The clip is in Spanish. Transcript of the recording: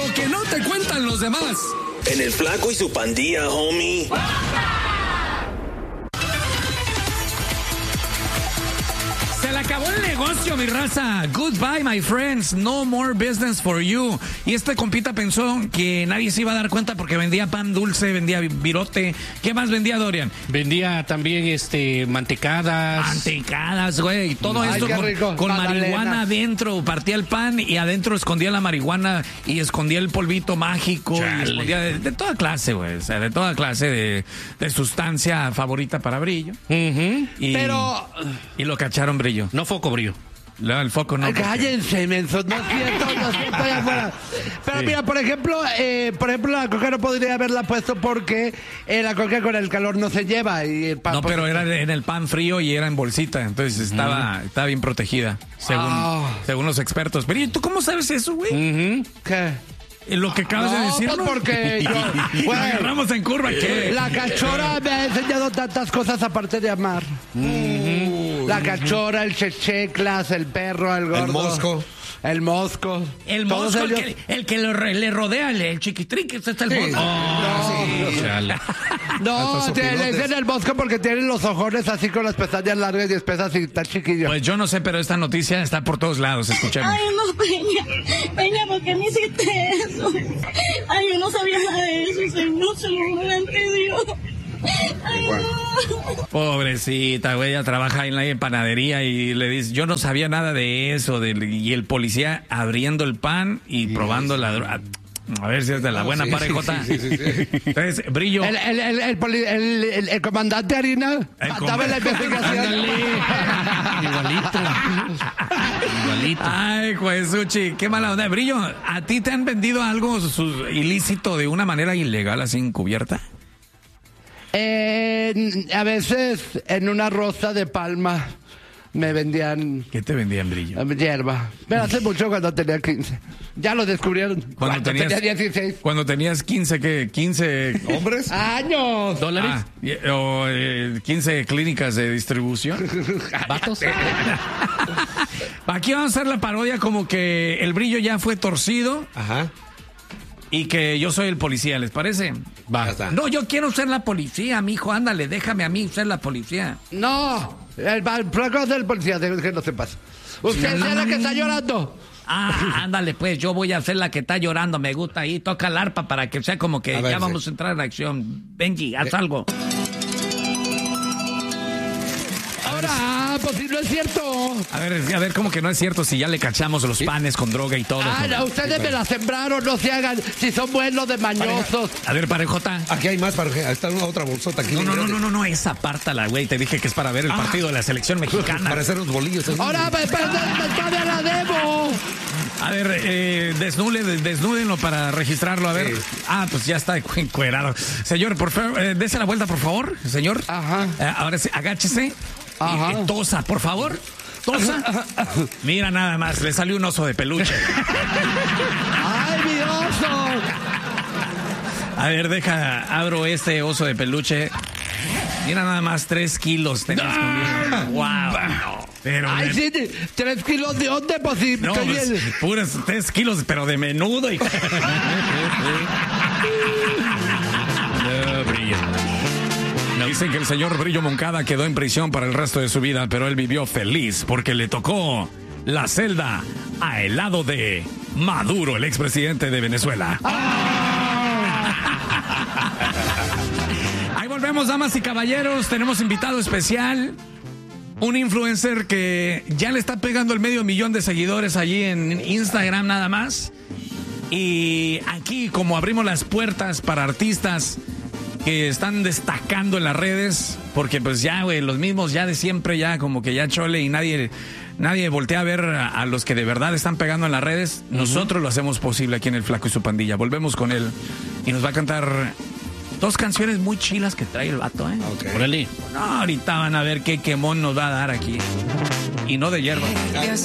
Lo que no te cuentan los demás. En el Flaco y su Pandilla, homie. Se le acabó el negocio, mi raza. Goodbye, my friends. No more business for you. Y este compita pensó que nadie se iba a dar cuenta porque vendía pan dulce, vendía virote. ¿Qué más vendía, Dorian? Vendía también mantecadas. Mantecadas, güey. Y todo esto con marihuana adentro. Partía el pan y adentro escondía la marihuana y escondía el polvito mágico. Chale. Y escondía de toda clase, güey. O sea, de toda clase de sustancia favorita para Brillo. Pero... Y lo cacharon, Brillo. No foco, Brillo. No, el foco no. Cállense, mensos, no es cierto, allá afuera. Pero mira, por ejemplo, la coca no podría haberla puesto porque la coca con el calor no se lleva. Y el pan, no, pero era en el pan frío y era en bolsita, entonces estaba bien protegida, según los expertos. Pero ¿y tú cómo sabes eso, güey? ¿Qué? Lo que acabas de decir, pues porque yo... Bueno, agarramos en curva, ¿qué? La cachora me ha enseñado tantas cosas aparte de amar. La cachora, el checheclas, el perro, el gordo. El mosco. El mosco. El mosco, el que le rodea, el chiquitrique, ese es el mosco. No, le dicen el mosco porque tienen los ojones así con las pestañas largas y espesas y está chiquillo. Pues yo no sé, pero esta noticia está por todos lados, escuchemos. Ay, no, Peña, ¿por qué me hiciste eso? Ay, yo no sabía nada de eso, Señor, se lo juro ante Dios. Ay, no. Pobrecita, güey, ella trabaja en la panadería y le dice, yo no sabía nada de eso, y el policía abriendo el pan y probando la droga. A ver si es de la buena parejota. Sí. Entonces, Brillo. El comandante Harina dame la investigación. Igualito. Ay, Juesuchi, qué mala onda. Brillo, ¿a ti te han vendido algo ilícito de una manera ilegal, así encubierta? A veces en una rosa de palma me vendían... ¿Qué te vendían, Brillo? Hierba. Pero hace mucho cuando tenía 15. Ya lo descubrieron. Cuando tenía 16. Cuando tenías 15, ¿qué? 15 ¿Hombres? ¡Años! ¿Dólares? O 15 clínicas de distribución. ¿Vatos? Aquí vamos a hacer la parodia como que el Brillo ya fue torcido. Ajá. Y que yo soy el policía, ¿les parece? Va. No, yo quiero ser la policía, mijo, ándale, déjame a mí ser la policía. No, el flaco del policía, que no sepas. Usted es la que está llorando. Ándale, pues, yo voy a ser la que está llorando, me gusta ahí, toca el arpa para que sea como que A ver, ya vamos a entrar en acción. Benji, haz algo. Ahora, pues si no es cierto. A ver, ¿cómo que no es cierto si ya le cachamos los panes con droga y todo? No, ustedes me la sembraron, no se hagan, si son buenos de mañosos. A ver, parejota. Aquí hay más, pareja. Está una otra bolsota aquí. No, esa apártala, güey. Te dije que es para ver el partido de la selección mexicana. Para hacer los bolillos. Ahora, me la debo. A ver, desnúdenlo para registrarlo, a ver. Sí. Pues ya está encuerado. Señor, por favor, dese la vuelta, por favor, señor. Ajá. Ahora sí, agáchese. Ajá. Y tosa, por favor. Tosa. Mira nada más, le salió un oso de peluche. ¡Ay, mi oso! A ver, abro este oso de peluche. Mira nada más, 3 kilos tenés conmigo. ¡Wow! Pero ¡Ay, sí! 3 kilos de dónde, pues sí. no, pues, puros 3 kilos, pero de menudo. Y... Brillo. Dicen que el señor Brillo Moncada quedó en prisión para el resto de su vida, pero él vivió feliz porque le tocó la celda al lado de Maduro, el expresidente de Venezuela. Ahí volvemos, damas y caballeros. Tenemos invitado especial. Un influencer que ya le está pegando el 500,000 de seguidores allí en Instagram nada más. Y aquí, como abrimos las puertas para artistas que están destacando en las redes, porque pues ya, güey, los mismos ya de siempre, ya como que ya chole y nadie voltea a ver a los que de verdad están pegando en las redes. Nosotros lo hacemos posible aquí en El Flaco y su Pandilla. Volvemos con él y nos va a cantar 2 canciones muy chilas que trae el vato, ¿eh? Okay. Órale. No, ahorita van a ver qué quemón nos va a dar aquí. Y no de hierba.